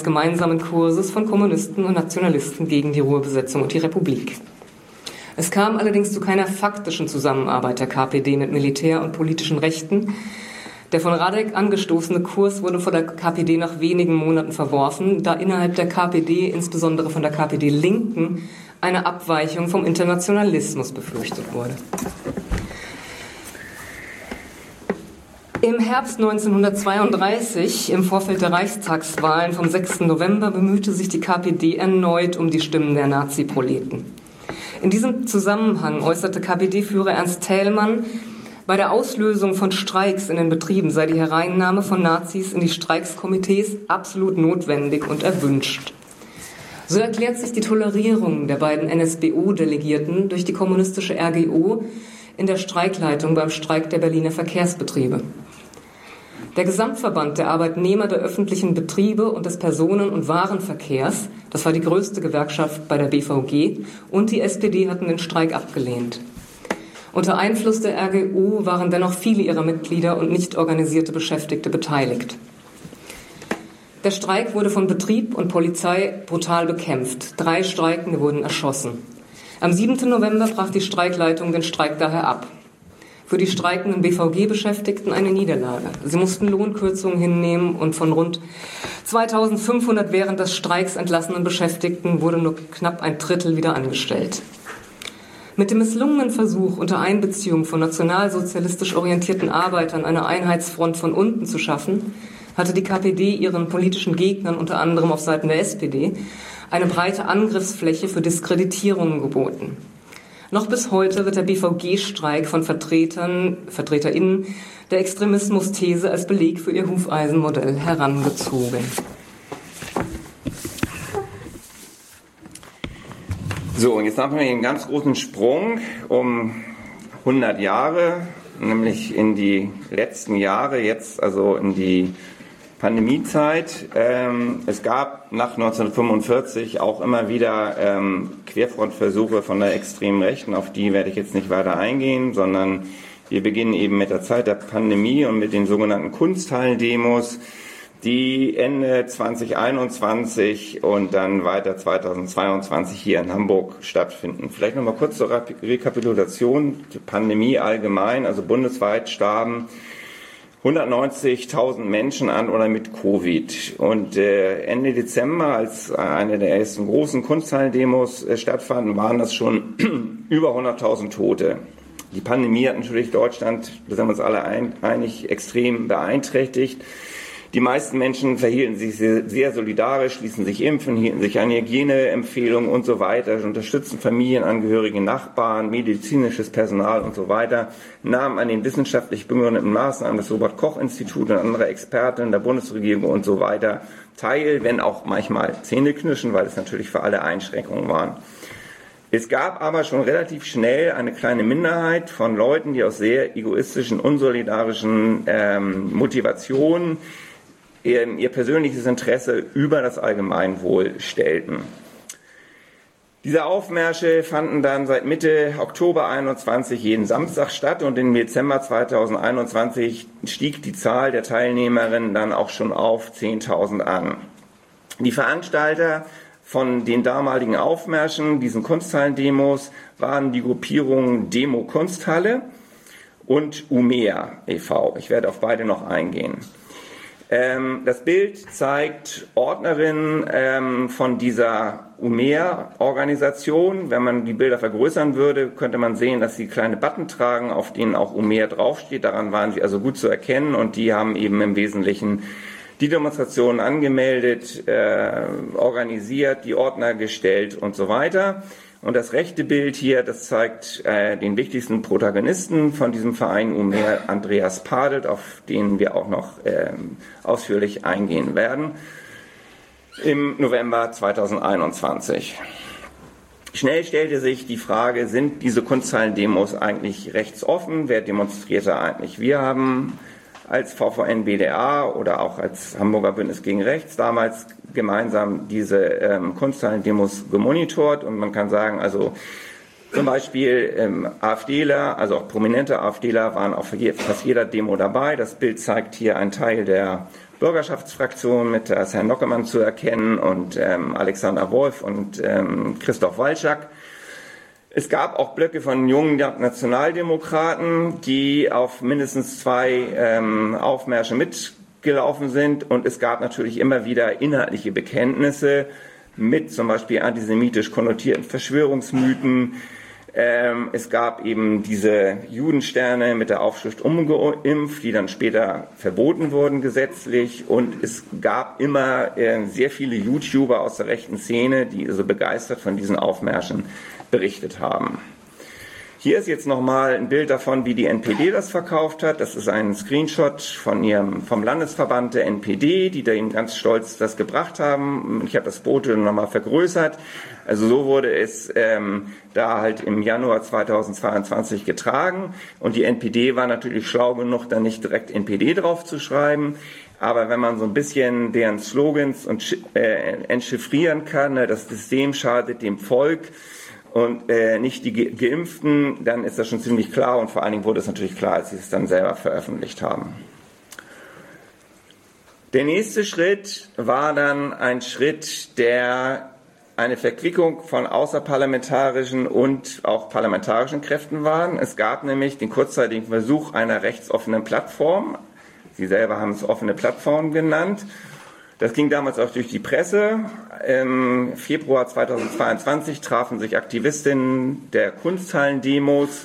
gemeinsamen Kurses von Kommunisten und Nationalisten gegen die Ruhrbesetzung und die Republik. Es kam allerdings zu keiner faktischen Zusammenarbeit der KPD mit Militär und politischen Rechten. Der von Radek angestoßene Kurs wurde von der KPD nach wenigen Monaten verworfen, da innerhalb der KPD, insbesondere von der KPD-Linken, eine Abweichung vom Internationalismus befürchtet wurde. Im Herbst 1932, im Vorfeld der Reichstagswahlen vom 6. November, bemühte sich die KPD erneut um die Stimmen der Nazi-Proleten. In diesem Zusammenhang äußerte KPD-Führer Ernst Thälmann, bei der Auslösung von Streiks in den Betrieben sei die Hereinnahme von Nazis in die Streikskomitees absolut notwendig und erwünscht. So erklärt sich die Tolerierung der beiden NSBO-Delegierten durch die kommunistische RGO in der Streikleitung beim Streik der Berliner Verkehrsbetriebe. Der Gesamtverband der Arbeitnehmer der öffentlichen Betriebe und des Personen- und Warenverkehrs, das war die größte Gewerkschaft bei der BVG, und die SPD hatten den Streik abgelehnt. Unter Einfluss der RGO waren dennoch viele ihrer Mitglieder und nicht organisierte Beschäftigte beteiligt. Der Streik wurde von Betrieb und Polizei brutal bekämpft. 3 Streikende wurden erschossen. Am 7. November brach die Streikleitung den Streik daher ab. Für die streikenden BVG-Beschäftigten eine Niederlage. Sie mussten Lohnkürzungen hinnehmen und von rund 2500 während des Streiks entlassenen Beschäftigten wurde nur knapp ein Drittel wieder angestellt. Mit dem misslungenen Versuch, unter Einbeziehung von nationalsozialistisch orientierten Arbeitern eine Einheitsfront von unten zu schaffen, hatte die KPD ihren politischen Gegnern, unter anderem auf Seiten der SPD, eine breite Angriffsfläche für Diskreditierungen geboten. Noch bis heute wird der BVG-Streik von VertreterInnen der Extremismus-These als Beleg für ihr Hufeisenmodell herangezogen. So, und jetzt machen wir einen ganz großen Sprung um 100 Jahre, nämlich in die letzten Jahre, jetzt also in die Pandemiezeit. Es gab nach 1945 auch immer wieder Querfrontversuche von der extremen Rechten, auf die werde ich jetzt nicht weiter eingehen, sondern wir beginnen eben mit der Zeit der Pandemie und mit den sogenannten Kunsthallen-Demos, die Ende 2021 und dann weiter 2022 hier in Hamburg stattfinden. Vielleicht nochmal kurz zur Rekapitulation, die Pandemie allgemein, also bundesweit starben 190.000 Menschen an oder mit Covid. Und Ende Dezember, als eine der ersten großen Kunsthallen-Demos stattfanden, waren das schon über 100.000 Tote. Die Pandemie hat natürlich Deutschland, da sind wir uns alle einig, extrem beeinträchtigt. Die meisten Menschen verhielten sich sehr solidarisch, ließen sich impfen, hielten sich an Hygieneempfehlungen und so weiter, unterstützten Familienangehörige, Nachbarn, medizinisches Personal und so weiter, nahmen an den wissenschaftlich begründeten Maßnahmen des Robert-Koch-Instituts und anderer Experten der Bundesregierung und so weiter teil, wenn auch manchmal zähneknirschen, weil es natürlich für alle Einschränkungen waren. Es gab aber schon relativ schnell eine kleine Minderheit von Leuten, die aus sehr egoistischen, unsolidarischen Motivationen ihr persönliches Interesse über das Allgemeinwohl stellten. Diese Aufmärsche fanden dann seit Mitte Oktober 21 jeden Samstag statt und im Dezember 2021 stieg die Zahl der Teilnehmerinnen dann auch schon auf 10.000 an. Die Veranstalter von den damaligen Aufmärschen, diesen Kunsthallen-Demos, waren die Gruppierungen Demo Kunsthalle und UMEA e.V. Ich werde auf beide noch eingehen. Das Bild zeigt Ordnerinnen von dieser UMEA-Organisation. Wenn man die Bilder vergrößern würde, könnte man sehen, dass sie kleine Button tragen, auf denen auch UMEA draufsteht. Daran waren sie also gut zu erkennen und die haben eben im Wesentlichen die Demonstrationen angemeldet, organisiert, die Ordner gestellt und so weiter. Und das rechte Bild hier, das zeigt den wichtigsten Protagonisten von diesem Verein UMEA, Andreas Padelt, auf den wir auch noch ausführlich eingehen werden, im November 2021. Schnell stellte sich die Frage, sind diese Kunsthallen-Demos eigentlich rechtsoffen? Wer demonstrierte eigentlich? Wir haben als VVN-BDA oder auch als Hamburger Bündnis gegen Rechts damals gemeinsam diese Kunsthallen-Demos gemonitort und man kann sagen, also zum Beispiel AfDler, also auch prominente AfDler waren auf fast jeder Demo dabei. Das Bild zeigt hier einen Teil der Bürgerschaftsfraktion, mit da ist Herr Nockemann zu erkennen und Alexander Wolf und Christoph Walczak. Es gab auch Blöcke von jungen Nationaldemokraten, die auf mindestens 2 Aufmärsche mitgelaufen sind. Und es gab natürlich immer wieder inhaltliche Bekenntnisse mit zum Beispiel antisemitisch konnotierten Verschwörungsmythen. Es gab eben diese Judensterne mit der Aufschrift ungeimpft, die dann später verboten wurden gesetzlich. Und es gab immer sehr viele YouTuber aus der rechten Szene, die so begeistert von diesen Aufmärschen berichtet haben. Hier ist jetzt nochmal ein Bild davon, wie die NPD das verkauft hat. Das ist ein Screenshot vom Landesverband der NPD, die da eben ganz stolz das gebracht haben. Ich habe das Foto nochmal vergrößert. Also so wurde es da halt im Januar 2022 getragen. Und die NPD war natürlich schlau genug, da nicht direkt NPD drauf zu schreiben. Aber wenn man so ein bisschen deren Slogans entchiffrieren kann, das System schadet dem Volk und nicht die Geimpften, dann ist das schon ziemlich klar. Und vor allen Dingen wurde es natürlich klar, als sie es dann selber veröffentlicht haben. Der nächste Schritt war dann ein Schritt, der eine Verquickung von außerparlamentarischen und auch parlamentarischen Kräften war. Es gab nämlich den kurzzeitigen Versuch einer rechtsoffenen Plattform. Sie selber haben es offene Plattform genannt. Das ging damals auch durch die Presse. Im Februar 2022 trafen sich Aktivistinnen der Kunsthallen-Demos,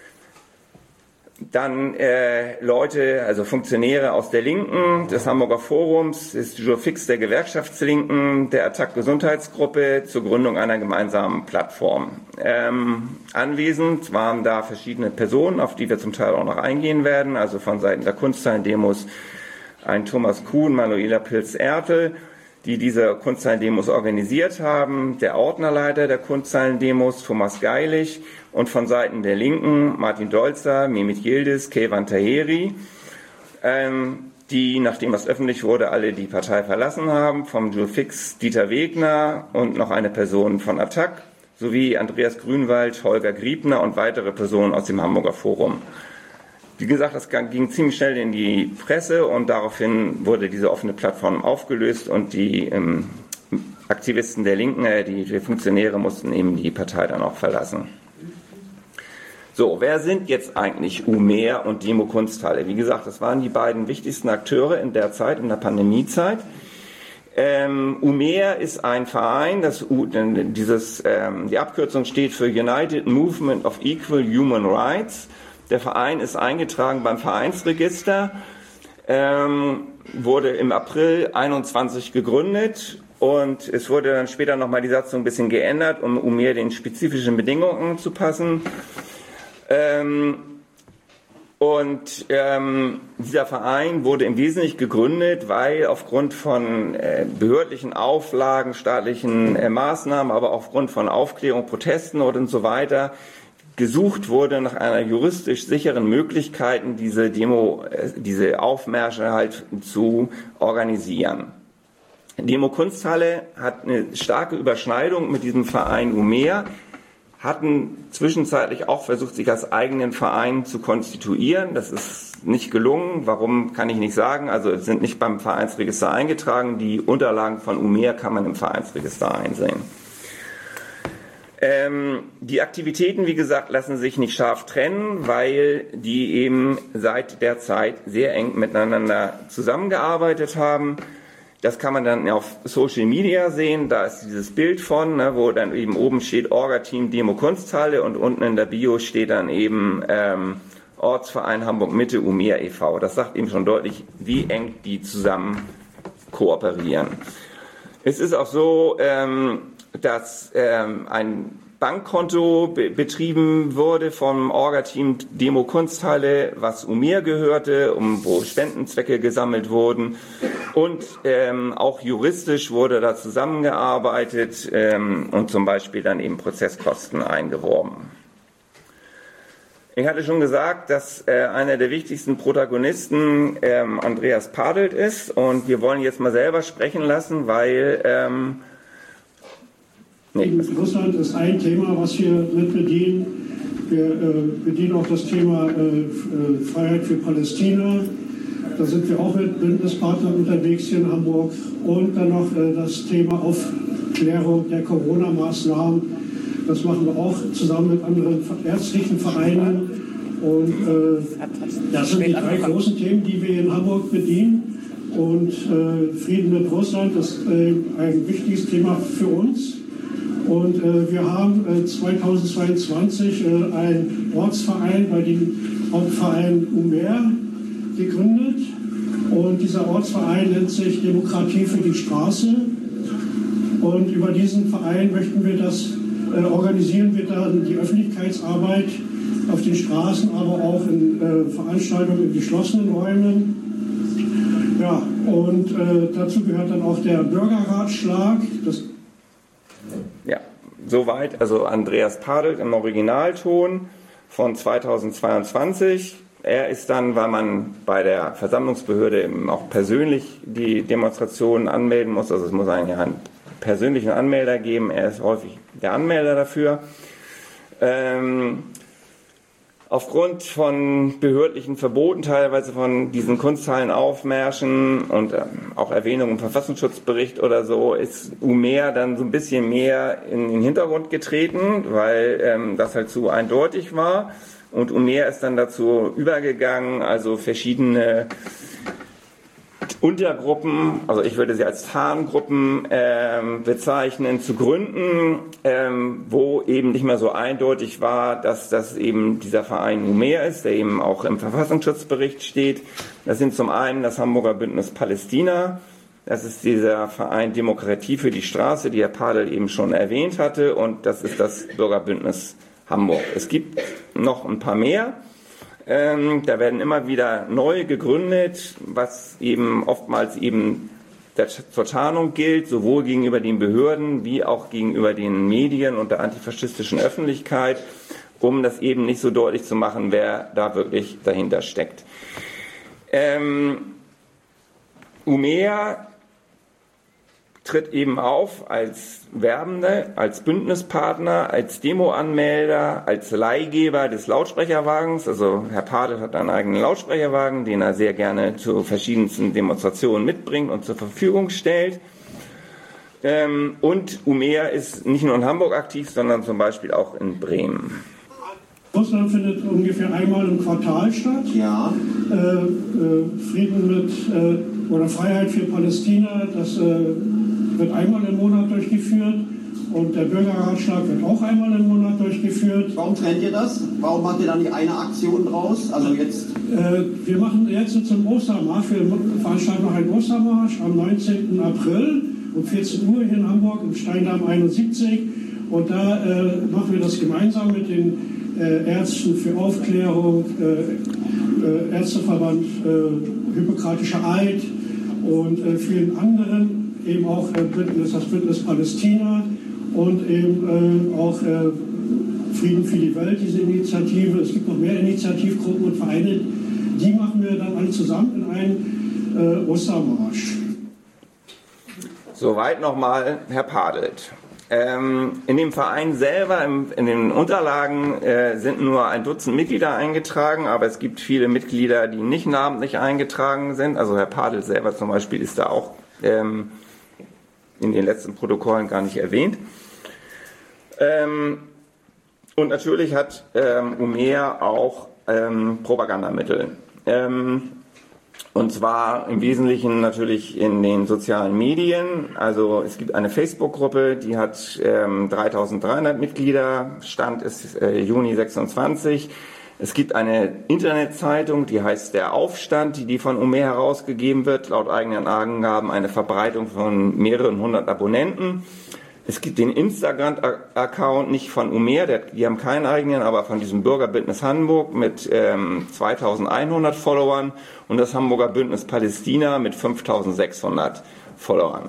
dann Leute, also Funktionäre aus der Linken, des Hamburger Forums, des Jurfix der Gewerkschaftslinken, der Attac-Gesundheitsgruppe zur Gründung einer gemeinsamen Plattform. Anwesend waren da verschiedene Personen, auf die wir zum Teil auch noch eingehen werden, also von Seiten der Kunsthallen-Demos ein Thomas Kuhn, Manuela Pilz-Ertel, die diese Kunsthallen-Demos organisiert haben, der Ordnerleiter der Kunsthallen-Demos, Thomas Geilig, und von Seiten der Linken Martin Dolzer, Mehmet Yildiz, Keyvan Taheri, die, nachdem das öffentlich wurde, alle die Partei verlassen haben, vom Jurfix Dieter Wegner und noch eine Person von Attac, sowie Andreas Grünwald, Holger Griebner und weitere Personen aus dem Hamburger Forum. Wie gesagt, das ging ziemlich schnell in die Presse und daraufhin wurde diese offene Plattform aufgelöst und die Aktivisten der Linken, die Funktionäre mussten eben die Partei dann auch verlassen. So, wer sind jetzt eigentlich UMER und Demo Kunsthalle? Wie gesagt, das waren die beiden wichtigsten Akteure in der Zeit, in der Pandemiezeit. UMER ist ein Verein, die Abkürzung steht für United Movement of Equal Human Rights. Der Verein ist eingetragen beim Vereinsregister, wurde im April 21 gegründet und es wurde dann später nochmal die Satzung ein bisschen geändert, um UMER den spezifischen Bedingungen zu passen. Dieser Verein wurde im Wesentlichen gegründet, weil aufgrund von behördlichen Auflagen, staatlichen Maßnahmen, aber aufgrund von Aufklärung, Protesten und so weiter gesucht wurde nach einer juristisch sicheren Möglichkeit, diese Aufmärsche halt zu organisieren. Demo Kunsthalle hat eine starke Überschneidung mit diesem Verein UMER, hatten zwischenzeitlich auch versucht, sich als eigenen Verein zu konstituieren. Das ist nicht gelungen. Warum, kann ich nicht sagen. Also sind nicht beim Vereinsregister eingetragen. Die Unterlagen von UMER kann man im Vereinsregister einsehen. Die Aktivitäten, wie gesagt, lassen sich nicht scharf trennen, weil die eben seit der Zeit sehr eng miteinander zusammengearbeitet haben. Das kann man dann auf Social Media sehen, da ist dieses Bild von, wo dann eben oben steht Orga-Team Demo Kunsthalle und unten in der Bio steht dann eben Ortsverein Hamburg-Mitte UMER e.V. Das sagt eben schon deutlich, wie eng die zusammen kooperieren. Es ist auch so, dass ein Bankkonto betrieben wurde vom Orga-Team Demo Kunsthalle, was UMER gehörte, wo Spendenzwecke gesammelt wurden. Und auch juristisch wurde da zusammengearbeitet und zum Beispiel dann eben Prozesskosten eingeworben. Ich hatte schon gesagt, dass einer der wichtigsten Protagonisten Andreas Padelt ist und wir wollen jetzt mal selber sprechen lassen, weil Russland ist ein Thema, was wir mit bedienen. Wir bedienen auch das Thema Freiheit für Palästina. Da sind wir auch mit Bündnispartnern unterwegs hier in Hamburg. Und dann noch das Thema Aufklärung der Corona-Maßnahmen. Das machen wir auch zusammen mit anderen ärztlichen Vereinen. Und das sind die drei großen Themen, die wir in Hamburg bedienen. Und Frieden mit Russland ist ein wichtiges Thema für uns. Und wir haben 2022 einen Ortsverein bei dem Hauptverein UMER gegründet. Und dieser Ortsverein nennt sich Demokratie für die Straße. Und über diesen Verein organisieren wir dann die Öffentlichkeitsarbeit auf den Straßen, aber auch in Veranstaltungen in geschlossenen Räumen. Ja, und dazu gehört dann auch der Bürgerratschlag. Ja, soweit also Andreas Padelt im Originalton von 2022. Er ist dann, weil man bei der Versammlungsbehörde eben auch persönlich die Demonstrationen anmelden muss, also es muss eigentlich einen persönlichen Anmelder geben, er ist häufig der Anmelder dafür. Aufgrund von behördlichen Verboten, teilweise von diesen Kunsthallenaufmärschen und auch Erwähnung im Verfassungsschutzbericht oder so, ist UMER dann so ein bisschen mehr in den Hintergrund getreten, weil das halt zu eindeutig war. Und UMER ist dann dazu übergegangen, also verschiedene Untergruppen, also ich würde sie als Tarngruppen bezeichnen, zu gründen, wo eben nicht mehr so eindeutig war, dass das eben dieser Verein UMER ist, der eben auch im Verfassungsschutzbericht steht. Das sind zum einen das Hamburger Bündnis Palästina, das ist dieser Verein Demokratie für die Straße, die Herr Padel eben schon erwähnt hatte, und das ist das Bürgerbündnis Hamburg. Es gibt noch ein paar mehr. Da werden immer wieder neu gegründet, was eben oftmals eben zur Tarnung gilt, sowohl gegenüber den Behörden wie auch gegenüber den Medien und der antifaschistischen Öffentlichkeit, um das eben nicht so deutlich zu machen, wer da wirklich dahinter steckt. UMER tritt eben auf als Werbende, als Bündnispartner, als Demoanmelder, als Leihgeber des Lautsprecherwagens. Also Herr Padel hat einen eigenen Lautsprecherwagen, den er sehr gerne zu verschiedensten Demonstrationen mitbringt und zur Verfügung stellt. Und UMER ist nicht nur in Hamburg aktiv, sondern zum Beispiel auch in Bremen. Russland findet ungefähr einmal im Quartal statt. Ja. Frieden mit oder Freiheit für Palästina, das wird einmal im Monat durchgeführt, und der Bürgerratschlag wird auch einmal im Monat durchgeführt. Warum trennt ihr das? Warum macht ihr da nicht eine Aktion draus? Also jetzt? Wir machen jetzt zum Ostermarsch, wir veranstalten noch einen Ostermarsch am 19. April um 14 Uhr hier in Hamburg im Steindamm 71, und da machen wir das gemeinsam mit den Ärzten für Aufklärung, Ärzteverband, Hippokratischer Eid und vielen anderen, eben auch das Bündnis Palästina und eben auch Frieden für die Welt, diese Initiative. Es gibt noch mehr Initiativgruppen und Vereine, die machen wir dann alle zusammen in einen Ostermarsch. Soweit nochmal Herr Padelt. In dem Verein selber, in den Unterlagen sind nur ein Dutzend Mitglieder eingetragen, aber es gibt viele Mitglieder, die nicht namentlich eingetragen sind. Also Herr Padel selber zum Beispiel ist da auch in den letzten Protokollen gar nicht erwähnt. Und natürlich hat UMER auch Propagandamittel. Und zwar im Wesentlichen natürlich in den sozialen Medien. Also es gibt eine Facebook-Gruppe, die hat 3300 Mitglieder, Stand ist Juni 26. Es gibt eine Internetzeitung, die heißt Der Aufstand, die von UMER herausgegeben wird, laut eigenen Angaben eine Verbreitung von mehreren hundert Abonnenten. Es gibt den Instagram-Account, nicht von UMER, die haben keinen eigenen, aber von diesem Bürgerbündnis Hamburg mit 2100 Followern, und das Hamburger Bündnis Palästina mit 5600 Followern.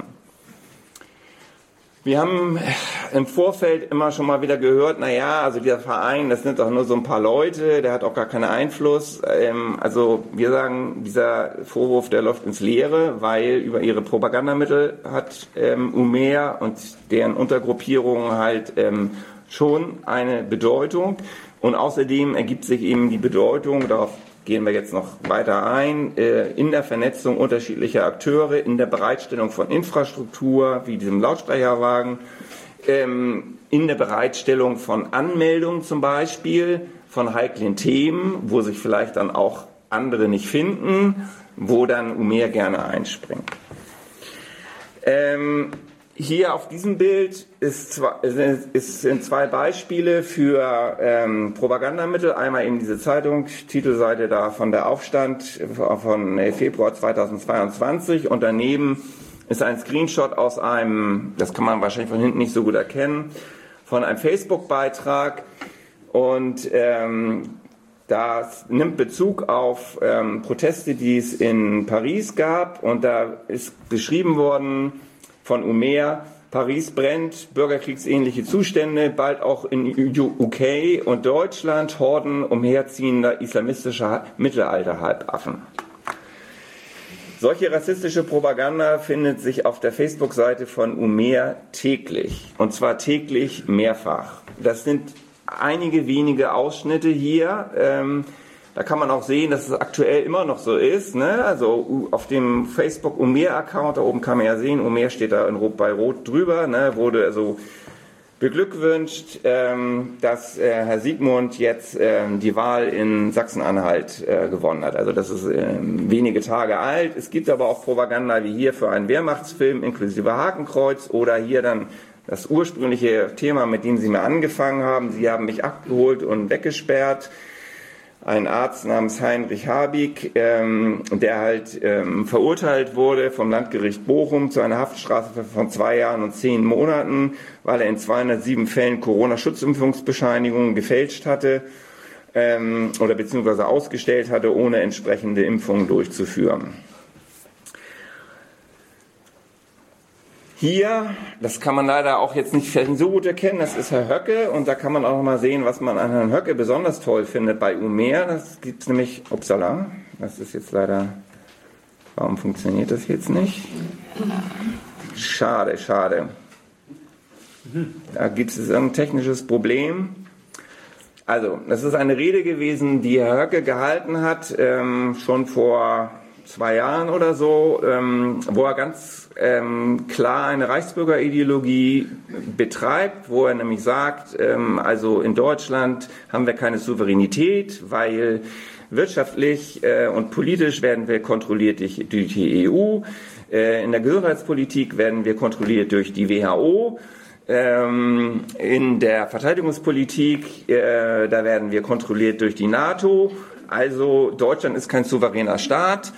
Wir haben im Vorfeld immer schon mal wieder gehört, naja, also dieser Verein, das sind doch nur so ein paar Leute, der hat auch gar keinen Einfluss. Also wir sagen, dieser Vorwurf, der läuft ins Leere, weil über ihre Propagandamittel hat UMER und deren Untergruppierungen halt schon eine Bedeutung. Und außerdem ergibt sich eben die Bedeutung, darauf gehen wir jetzt noch weiter ein, in der Vernetzung unterschiedlicher Akteure, in der Bereitstellung von Infrastruktur, wie diesem Lautsprecherwagen, in der Bereitstellung von Anmeldungen zum Beispiel, von heiklen Themen, wo sich vielleicht dann auch andere nicht finden, wo dann Umer gerne einspringt. Hier auf diesem Bild sind zwei Beispiele für Propagandamittel. Einmal eben diese Zeitung, Titelseite da von der Aufstand von Februar 2022 und daneben ist ein Screenshot aus einem, das kann man wahrscheinlich von hinten nicht so gut erkennen, von einem Facebook-Beitrag und das nimmt Bezug auf Proteste, die es in Paris gab und da ist beschrieben worden von Umer, Paris brennt, bürgerkriegsähnliche Zustände, bald auch in UK und Deutschland, Horden umherziehender islamistischer Mittelalter-Halbaffen. Solche rassistische Propaganda findet sich auf der Facebook-Seite von Umer täglich, und zwar täglich mehrfach. Das sind einige wenige Ausschnitte hier. Da kann man auch sehen, dass es aktuell immer noch so ist. Ne? Also auf dem Facebook Umer-Account, da oben kann man ja sehen, Umer steht da bei Rot drüber, ne? Wurde also beglückwünscht, dass Herr Siegmund jetzt die Wahl in Sachsen-Anhalt gewonnen hat. Also das ist wenige Tage alt. Es gibt aber auch Propaganda wie hier für einen Wehrmachtsfilm inklusive Hakenkreuz oder hier dann das ursprüngliche Thema, mit dem Sie mir angefangen haben. Sie haben mich abgeholt und weggesperrt. Ein Arzt namens Heinrich Habig, der halt verurteilt wurde vom Landgericht Bochum zu einer Haftstrafe von 2 Jahren und 10 Monaten, weil er in 207 Fällen Corona-Schutzimpfungsbescheinigungen gefälscht hatte oder beziehungsweise ausgestellt hatte, ohne entsprechende Impfungen durchzuführen. Hier, das kann man leider auch jetzt nicht so gut erkennen, das ist Herr Höcke und da kann man auch mal sehen, was man an Herrn Höcke besonders toll findet bei Umer. Das gibt es nämlich, upsala, das ist jetzt leider, warum funktioniert das jetzt nicht? Schade, schade. Da gibt es ein technisches Problem. Also, das ist eine Rede gewesen, die Herr Höcke gehalten hat, schon vor 2 Jahren oder so, wo er ganz klar eine Reichsbürgerideologie betreibt, wo er nämlich sagt, also in Deutschland haben wir keine Souveränität, weil wirtschaftlich und politisch werden wir kontrolliert durch die EU, in der Gesundheitspolitik werden wir kontrolliert durch die WHO, in der Verteidigungspolitik, da werden wir kontrolliert durch die NATO. Also Deutschland ist kein souveräner Staat.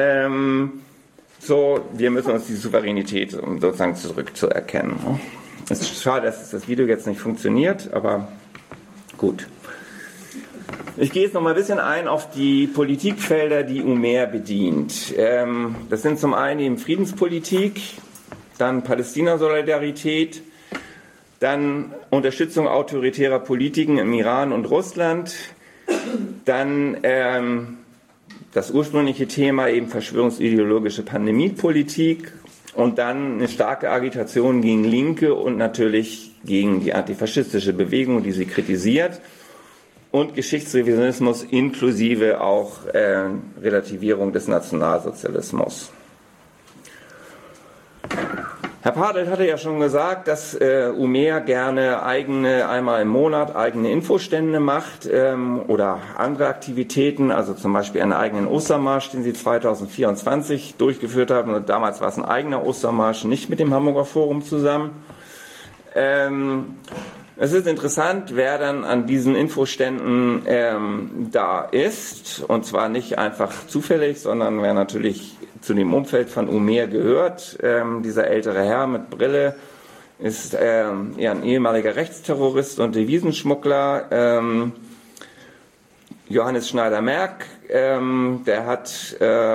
So, wir müssen uns die Souveränität sozusagen zurückzuerkennen. Es ist schade, dass das Video jetzt nicht funktioniert, aber gut. Ich gehe jetzt noch mal ein bisschen ein auf die Politikfelder, die Umer bedient. Das sind zum einen eben Friedenspolitik, dann Palästina-Solidarität, dann Unterstützung autoritärer Politiken im Iran und Russland, dann das ursprüngliche Thema eben verschwörungsideologische Pandemiepolitik und dann eine starke Agitation gegen Linke und natürlich gegen die antifaschistische Bewegung, die sie kritisiert und Geschichtsrevisionismus inklusive auch Relativierung des Nationalsozialismus. Herr Padelt hatte ja schon gesagt, dass Umer gerne einmal im Monat eigene Infostände macht oder andere Aktivitäten, also zum Beispiel einen eigenen Ostermarsch, den sie 2024 durchgeführt haben. Und damals war es ein eigener Ostermarsch, nicht mit dem Hamburger Forum zusammen. Es ist interessant, wer dann an diesen Infoständen da ist, und zwar nicht einfach zufällig, sondern wer natürlich zu dem Umfeld von Umer gehört. Dieser ältere Herr mit Brille ist eher ein ehemaliger Rechtsterrorist und Devisenschmuggler. Johannes Schneider-Merk, der hat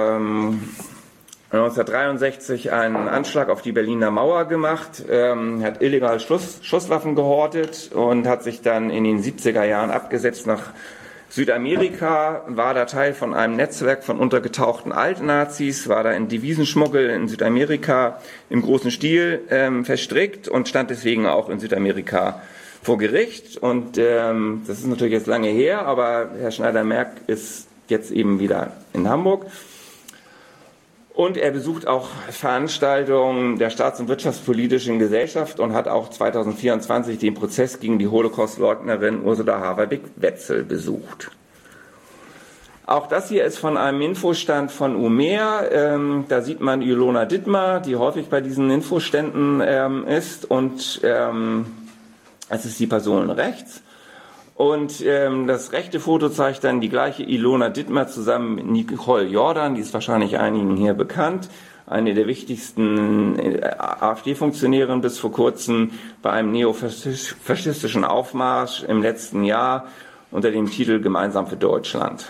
1963 einen Anschlag auf die Berliner Mauer gemacht, hat illegal Schusswaffen gehortet und hat sich dann in den 70er Jahren abgesetzt nach Südamerika, war da Teil von einem Netzwerk von untergetauchten Altnazis, war da in Devisenschmuggel in Südamerika im großen Stil verstrickt und stand deswegen auch in Südamerika vor Gericht. Und das ist natürlich jetzt lange her, aber Herr Schneider-Merk ist jetzt eben wieder in Hamburg. Und er besucht auch Veranstaltungen der Staats- und Wirtschaftspolitischen Gesellschaft und hat auch 2024 den Prozess gegen die Holocaust-Leugnerin Ursula Haverbeck-Wetzel besucht. Auch das hier ist von einem Infostand von UMER. Da sieht man Ilona Dittmar, die häufig bei diesen Infoständen ist. Und es ist die Person rechts. Und das rechte Foto zeigt dann die gleiche Ilona Dittmar zusammen mit Nicole Jordan, die ist wahrscheinlich einigen hier bekannt, eine der wichtigsten AfD-Funktionärinnen bis vor kurzem bei einem neofaschistischen Aufmarsch im letzten Jahr unter dem Titel Gemeinsam für Deutschland.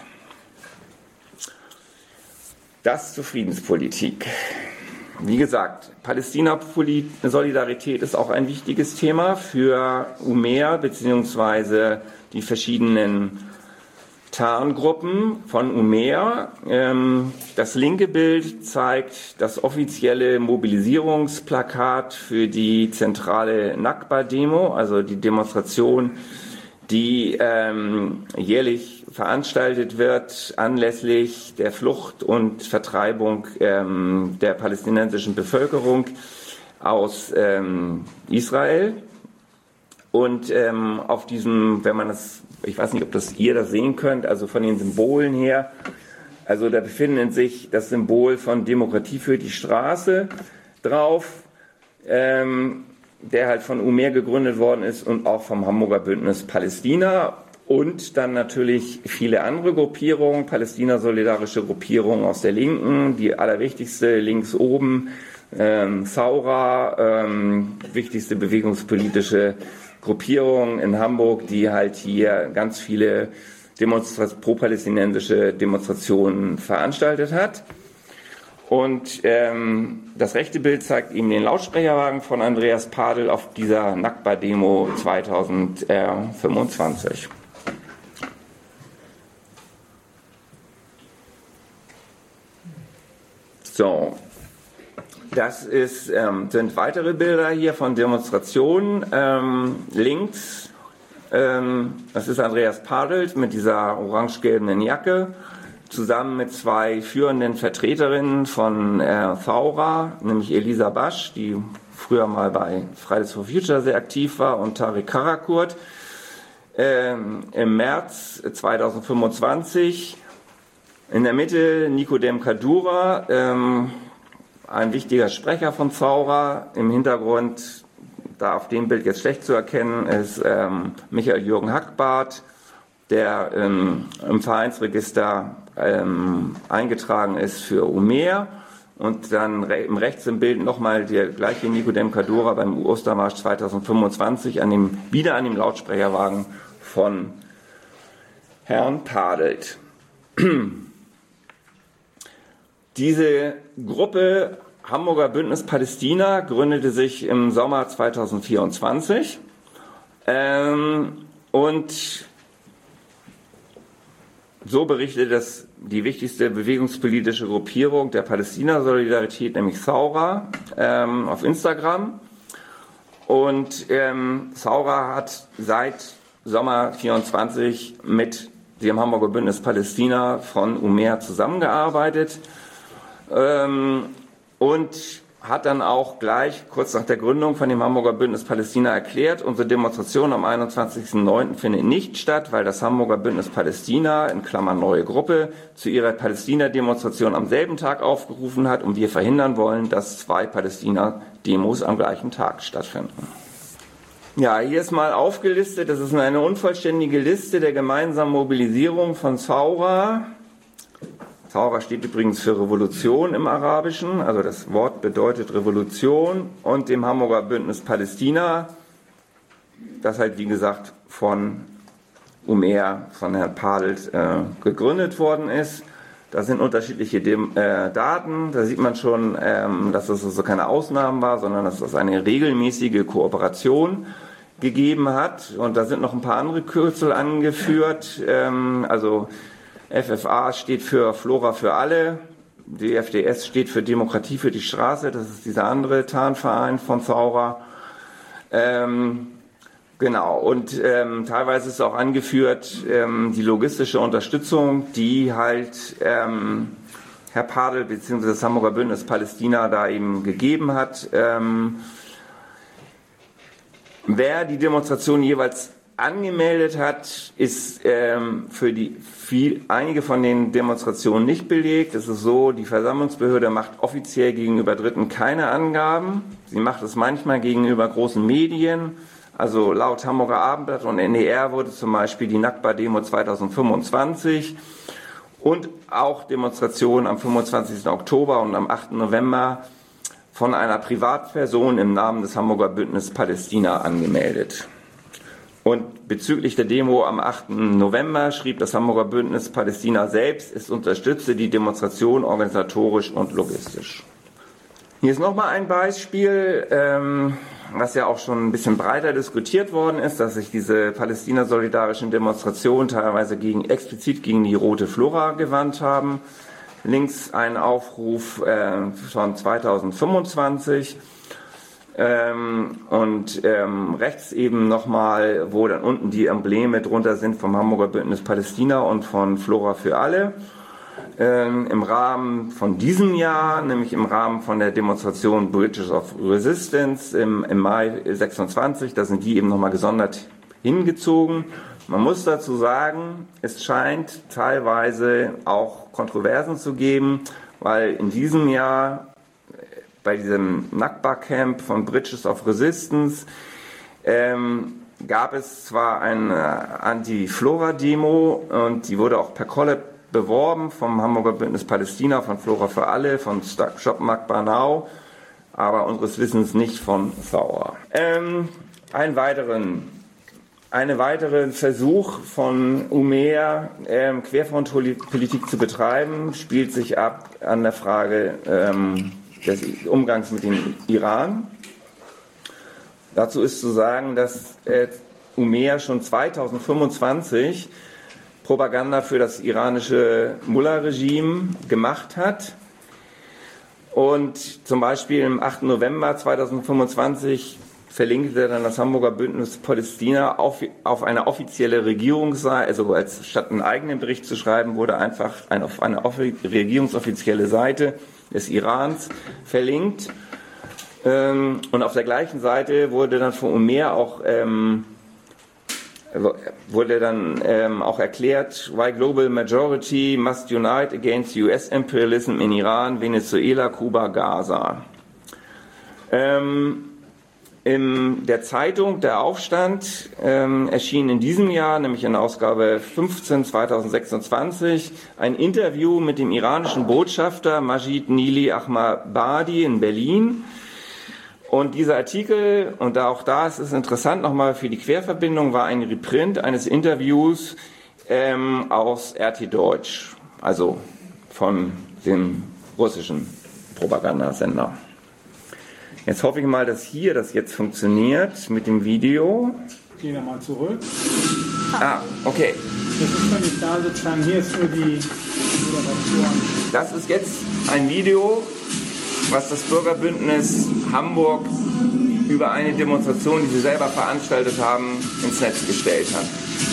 Das zur Friedenspolitik. Wie gesagt, Palästina-Solidarität ist auch ein wichtiges Thema für UMER bzw. die verschiedenen Tarngruppen von UMER. Das linke Bild zeigt das offizielle Mobilisierungsplakat für die zentrale Nakba-Demo, also die Demonstration, die jährlich veranstaltet wird anlässlich der Flucht und Vertreibung der palästinensischen Bevölkerung aus Israel. Und auf diesem, wenn man das, ich weiß nicht, ob ihr das sehen könnt, also von den Symbolen her, also da befinden sich das Symbol von Demokratie für die Straße drauf, der halt von UMER gegründet worden ist und auch vom Hamburger Bündnis Palästina und dann natürlich viele andere Gruppierungen, Palästina-solidarische Gruppierungen aus der Linken, die allerwichtigste links oben, Saura, wichtigste bewegungspolitische Gruppierung in Hamburg, die halt hier ganz viele pro-palästinensische Demonstrationen veranstaltet hat. Und das rechte Bild zeigt eben den Lautsprecherwagen von Andreas Padel auf dieser Nakba-Demo 2025. So, das sind weitere Bilder hier von Demonstrationen. Links, das ist Andreas Padel mit dieser orange-gelben Jacke, zusammen mit zwei führenden Vertreterinnen von Saura, nämlich Elisa Basch, die früher mal bei Fridays for Future sehr aktiv war, und Tariq Karakurt. Im März 2025 in der Mitte Nicodem Kadura, ein wichtiger Sprecher von Saura. Im Hintergrund, da auf dem Bild jetzt schlecht zu erkennen, ist Michael Jürgen Hackbarth, der im Vereinsregister eingetragen ist für UMER. Und dann rechts im Bild nochmal der gleiche Nicodem Kadura beim Ostermarsch 2025 wieder an dem Lautsprecherwagen von Herrn Padelt. Diese Gruppe Hamburger Bündnis Palästina gründete sich im Sommer 2024 und so berichtet das die wichtigste bewegungspolitische Gruppierung der Palästina-Solidarität, nämlich Saura, auf Instagram. Und Saura hat seit Sommer 24 mit dem Hamburger Bündnis Palästina von UMER zusammengearbeitet und hat dann auch gleich kurz nach der Gründung von dem Hamburger Bündnis Palästina erklärt, unsere Demonstration am 21.09. findet nicht statt, weil das Hamburger Bündnis Palästina, in Klammern neue Gruppe, zu ihrer Palästina-Demonstration am selben Tag aufgerufen hat und wir verhindern wollen, dass zwei Palästina-Demos am gleichen Tag stattfinden. Ja, hier ist mal aufgelistet, das ist eine unvollständige Liste der gemeinsamen Mobilisierung von Saura. Saura steht übrigens für Revolution im Arabischen, also das Wort bedeutet Revolution, und dem Hamburger Bündnis Palästina, das halt wie gesagt von UMER, von Herrn Padelt gegründet worden ist. Da sind unterschiedliche Daten, da sieht man schon, dass es also keine Ausnahmen war, sondern dass es eine regelmäßige Kooperation gegeben hat. Und da sind noch ein paar andere Kürzel angeführt, also FFA steht für Flora für alle, die FDS steht für Demokratie für die Straße, das ist dieser andere Tarnverein von Saura. Genau, und teilweise ist auch angeführt die logistische Unterstützung, die halt Herr Padel bzw. das Hamburger Bündnis Palästina da eben gegeben hat. Wer die Demonstration jeweils angemeldet hat, ist für einige von den Demonstrationen nicht belegt. Es ist so, die Versammlungsbehörde macht offiziell gegenüber Dritten keine Angaben. Sie macht es manchmal gegenüber großen Medien. Also laut Hamburger Abendblatt und NDR wurde zum Beispiel die Nakba-Demo 2025 und auch Demonstrationen am 25. Oktober und am 8. November von einer Privatperson im Namen des Hamburger Bündnis Palästina angemeldet. Und bezüglich der Demo am 8. November schrieb das Hamburger Bündnis Palästina selbst, es unterstütze die Demonstration organisatorisch und logistisch. Hier ist nochmal ein Beispiel, was ja auch schon ein bisschen breiter diskutiert worden ist, dass sich diese palästina-solidarischen Demonstrationen teilweise explizit gegen die Rote Flora gewandt haben. Links ein Aufruf von 2025 und rechts eben nochmal, wo dann unten die Embleme drunter sind vom Hamburger Bündnis Palästina und von Flora für alle. Im Rahmen von diesem Jahr, nämlich im Rahmen von der Demonstration Bridges of Resistance im Mai 26, da sind die eben nochmal gesondert hingezogen. Man muss dazu sagen, es scheint teilweise auch Kontroversen zu geben, weil in diesem Jahr bei diesem Nakba-Camp von Bridges of Resistance gab es zwar eine Anti-Flora-Demo und die wurde auch per Collab beworben vom Hamburger Bündnis Palästina, von Flora für alle, von Shop Nakba Now, aber unseres Wissens nicht von VA. Einen weiteren Versuch von UMER, Querfrontpolitik zu betreiben, spielt sich ab an der Frage des Umgangs mit dem Iran. Dazu ist zu sagen, dass UMER schon 2025 Propaganda für das iranische Mullah-Regime gemacht hat. Und zum Beispiel am 8. November 2025 verlinkte dann das Hamburger Bündnis Palästina auf eine offizielle Regierungsseite, also statt einen eigenen Bericht zu schreiben, wurde einfach auf eine regierungsoffizielle Seite des Irans verlinkt. Und auf der gleichen Seite wurde dann von UMER auch erklärt, why global majority must unite against US imperialism in Iran, Venezuela, Kuba, Gaza. In der Zeitung Der Aufstand erschien in diesem Jahr, nämlich in Ausgabe 15 2026, ein Interview mit dem iranischen Botschafter Majid Nili Ahmabadi in Berlin. Und dieser Artikel, und auch da ist es interessant nochmal für die Querverbindung, war ein Reprint eines Interviews aus RT Deutsch, also von dem russischen Propagandasender. Jetzt hoffe ich mal, dass hier das jetzt funktioniert mit dem Video. Gehen wir mal zurück. Ah, okay. Das ist noch nicht da sozusagen, hier ist nur die Moderation. Das ist jetzt ein Video, was das Bürgerbündnis Hamburg über eine Demonstration, die sie selber veranstaltet haben, ins Netz gestellt hat.